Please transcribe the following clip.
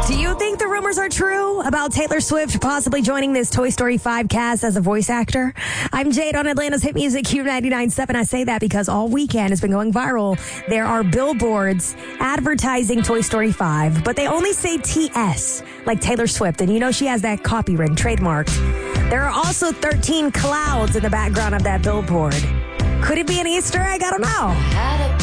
Do you think the rumors are true about Taylor Swift possibly joining this Toy Story 5 cast as a voice actor? I'm Jade on Atlanta's hit music Q99.7. I say that because all weekend has been going viral. There are billboards advertising Toy Story 5, but they only say TS, like Taylor Swift. And you know she has that copyright trademarked. There are also 13 clouds in the background of that billboard. Could it be an Easter egg? I don't know.